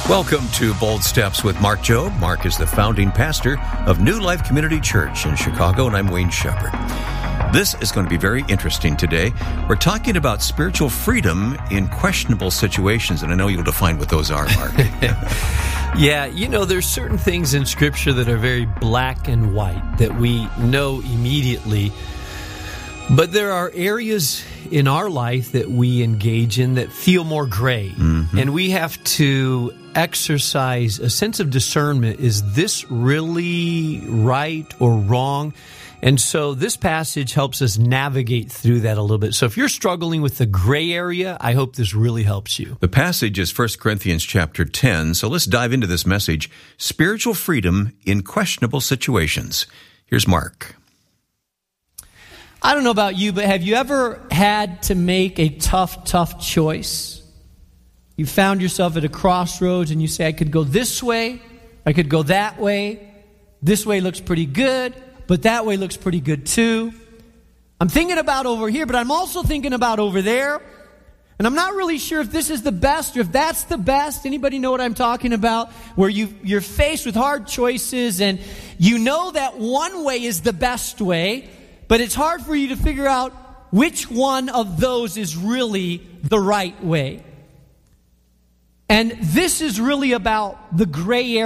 Welcome to Bold Steps with Mark Jobe. Mark is the founding pastor of New Life Community Church in Chicago, and I'm Wayne Shepherd. This is going to be very interesting today. We're talking about spiritual freedom in questionable situations, and I know you'll define what those are, Mark. Yeah, there's certain things in Scripture that are very black and white that we know immediately. But there are areas in our life that we engage in that feel more gray. Mm-hmm. And we have to exercise a sense of discernment. Is this really right or wrong? And so this passage helps us navigate through that a little bit. So if you're struggling with the gray area, I hope this really helps you. The passage is 1 Corinthians chapter 10. So let's dive into this message, Spiritual Freedom in Questionable Situations. Here's Mark. I don't know about you, but have you ever had to make a tough choice? You found yourself at a crossroads and you say, I could go this way, I could go that way. This way looks pretty good, but that way looks pretty good too. I'm thinking about over here, but I'm also thinking about over there. And I'm not really sure if this is the best or if that's the best. Anybody know what I'm talking about? Where you're faced with hard choices and you know that one way is the best way, but it's hard for you to figure out which one of those is really the right way. And this is really about the gray area.